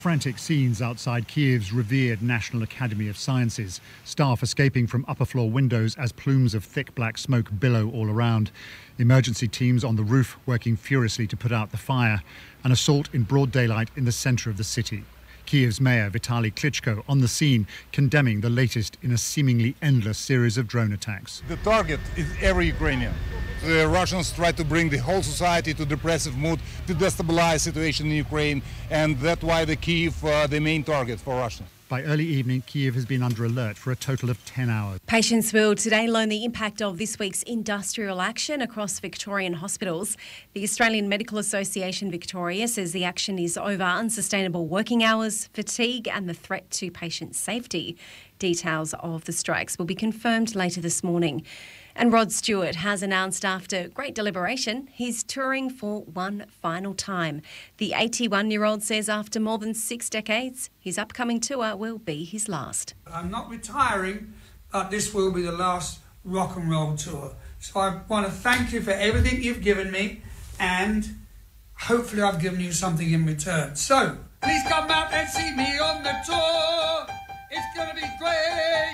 Frantic scenes outside Kiev's revered National Academy of Sciences. Staff escaping from upper floor windows as plumes of thick black smoke billow all around. Emergency teams on the roof working furiously to put out the fire. An assault in broad daylight in the centre of the city. Kiev's mayor Vitaly Klitschko on the scene, condemning the latest in a seemingly endless series of drone attacks. The target is every Ukrainian. The Russians try to bring the whole society to depressive mood, to destabilize the situation in Ukraine, and that's why the Kiev, the main target for Russia. By early evening, Kiev has been under alert for a total of 10 hours. Patients will today learn the impact of this week's industrial action across Victorian hospitals. The Australian Medical Association Victoria says the action is over unsustainable working hours, fatigue and the threat to patient safety. Details of the strikes will be confirmed later this morning. And Rod Stewart has announced after great deliberation he's touring for one final time. The 81-year-old says after more than 6 decades, his upcoming tour will be his last. I'm not retiring, but this will be the last rock and roll tour. So I want to thank you for everything you've given me, and hopefully I've given you something in return. So please come out and see me on the tour. It's going to be great.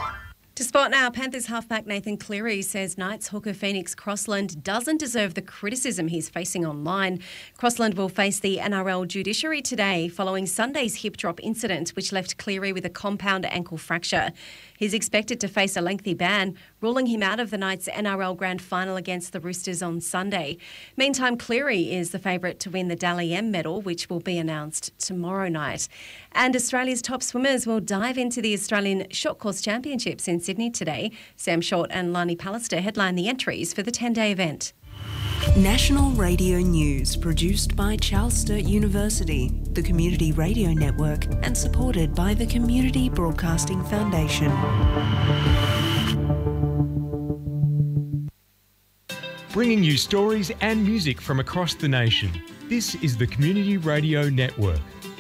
To sport now, Panthers halfback Nathan Cleary says Knights hooker Phoenix Crossland doesn't deserve the criticism he's facing online. Crossland will face the NRL judiciary today following Sunday's hip drop incident, which left Cleary with a compound ankle fracture. He's expected to face a lengthy ban, ruling him out of the Knights' NRL Grand Final against the Roosters on Sunday. Meantime, Cleary is the favourite to win the Dally M medal, which will be announced tomorrow night. And Australia's top swimmers will dive into the Australian Short Course Championships in Sydney today. Sam Short and Lani Pallister headline the entries for the 10-day event. National Radio News, produced by Charles Sturt University, the Community Radio Network, and supported by the Community Broadcasting Foundation. Bringing you stories and music from across the nation. This is the Community Radio Network.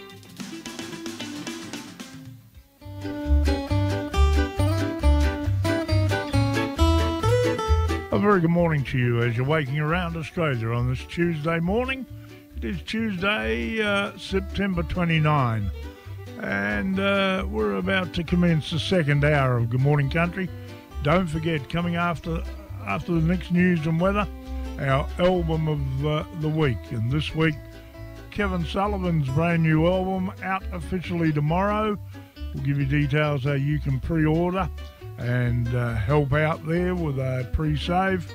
A very good morning to you as you're waking around Australia on this Tuesday morning. It is Tuesday, September 29, and we're about to commence the second hour of Good Morning Country. Don't forget, coming after the next news and weather, our album of the week. And this week, Kevin Sullivan's brand new album out officially tomorrow. We'll give you details how you can pre-order and help out there with a pre-save.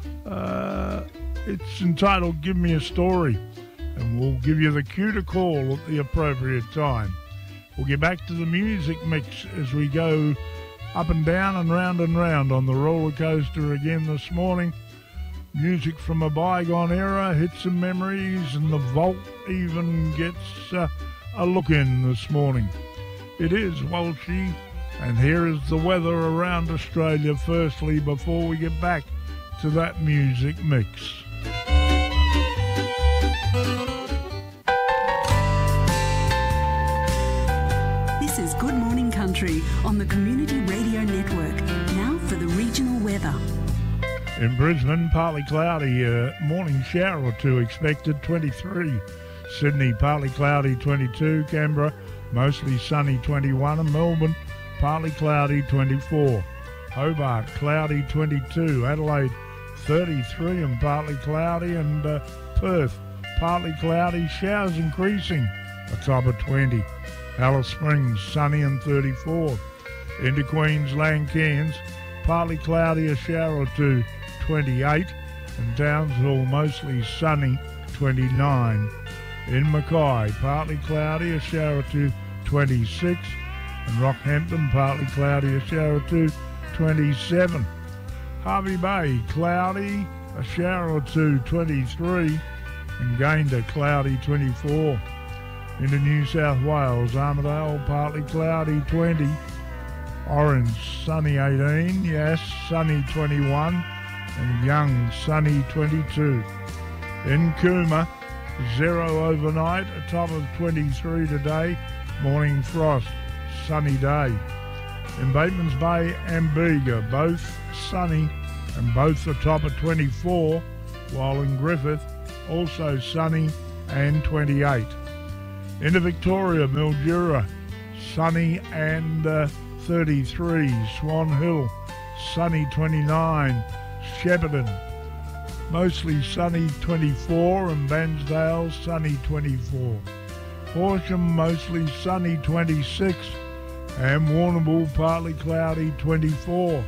It's entitled Give Me a Story, and we'll give you the cue to call at the appropriate time. We'll get back to the music mix as we go up and down and round on the roller coaster again this morning. Music from a bygone era, hits and memories, and the vault even gets a look in this morning. It is Walshy. And here is the weather around Australia firstly before we get back to that music mix. This is Good Morning Country on the Community Radio Network. Now for the regional weather. In Brisbane, partly cloudy, morning shower or two expected, 23. Sydney, partly cloudy, 22. Canberra, mostly sunny, 21. And Melbourne, partly cloudy, 24. Hobart, cloudy, 22. Adelaide, 33 and partly cloudy. And Perth, partly cloudy, showers increasing, a top of 20. Alice Springs, sunny and 34. Into Queensland, Cairns, partly cloudy, a shower or two, 28. And Townsville, mostly sunny, 29. In Mackay, partly cloudy, a shower or two, 26. And Rockhampton, partly cloudy, a shower or two, 27. Hervey Bay, cloudy, a shower or two, 23. And Gayndah, cloudy, 24. Into New South Wales, Armidale, partly cloudy, 20. Orange, sunny, 18. Yass, sunny, 21. And Young, sunny, 22. In Cooma, 0 overnight, a top of 23 today. Morning frost, sunny day. In Batemans Bay and Bega, both sunny and both a top of 24, while in Griffith, also sunny and 28. Into Victoria, Mildura, sunny and 33. Swan Hill, sunny 29. Shepparton, mostly sunny 24, and Bansdale, sunny 24. Horsham, mostly sunny 26, and Warrnambool, partly cloudy 24.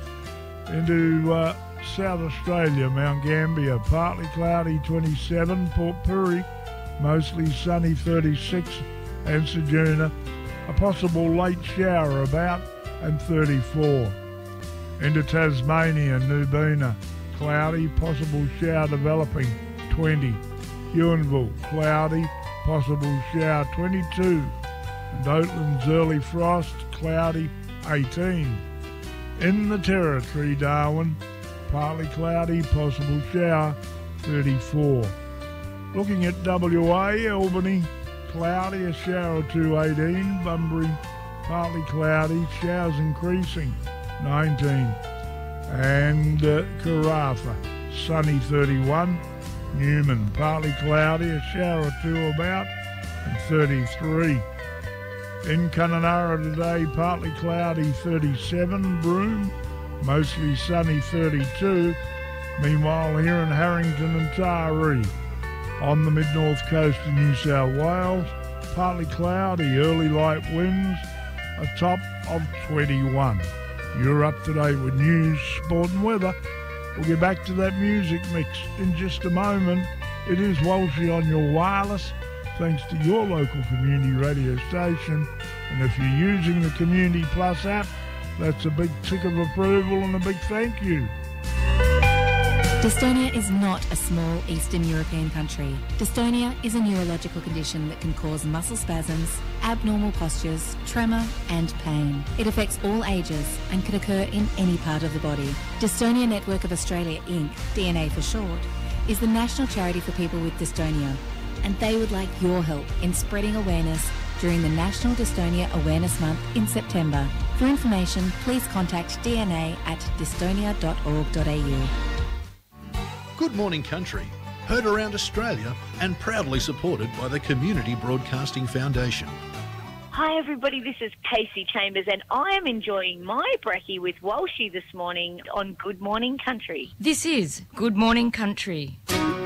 Into South Australia, Mount Gambier, partly cloudy 27. Port Pirie, mostly sunny 36, and Ceduna, a possible late shower about, and 34. Into Tasmania, Nubina, cloudy, possible shower developing 20. Huonville, cloudy, possible shower 22. And Oatlands, early frost, cloudy 18. In the Territory, Darwin, partly cloudy, possible shower 34. Looking at WA, Albany, cloudy, a shower or two 18. Bunbury, partly cloudy, showers increasing 19. And Karratha, sunny 31. Newman, partly cloudy, a shower or two about, and 33. In Kununurra today, partly cloudy 37. Broome, mostly sunny 32. Meanwhile, here in Harrington and Taree, on the mid-north coast of New South Wales, partly cloudy, early light winds, a top of 21. You're up to date with news, sport and weather. We'll get back to that music mix in just a moment. It is Walshy on your wireless, thanks to your local community radio station. And if you're using the Community Plus app, that's a big tick of approval and a big thank you. Dystonia is not a small Eastern European country. Dystonia is a neurological condition that can cause muscle spasms, abnormal postures, tremor and pain. It affects all ages and can occur in any part of the body. Dystonia Network of Australia Inc., DNA for short, is the national charity for people with dystonia, and they would like your help in spreading awareness during the National Dystonia Awareness Month in September. For information, please contact DNA at dystonia.org.au. Good Morning Country, heard around Australia and proudly supported by the Community Broadcasting Foundation. Hi everybody, this is Casey Chambers and I am enjoying my brekkie with Walshy this morning on Good Morning Country. This is Good Morning Country.